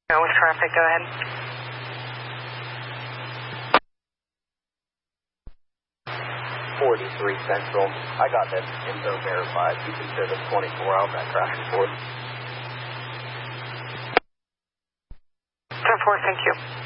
Go with traffic, go ahead. 43 Central. I got that info verified. You can show the 24 out that crash report. 10-4, thank you.